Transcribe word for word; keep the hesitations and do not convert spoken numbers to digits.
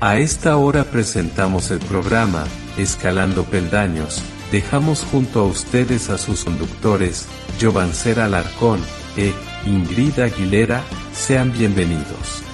A esta hora presentamos el programa, Escalando Peldaños. Dejamos junto a ustedes a sus conductores, Giovancer Alarcón e Ingrid Aguilera. Sean bienvenidos.